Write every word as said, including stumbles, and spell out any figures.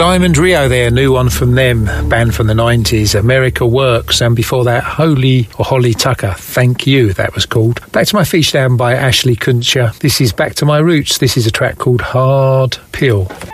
Diamond Rio there, new one from them, band from the nineties, America Works, and before that, Holy or Holly Tucker, Thank You, that was called. Back to My Feature album by Ashley Kutcher. This is Back to My Roots. This is a track called Hard Pill.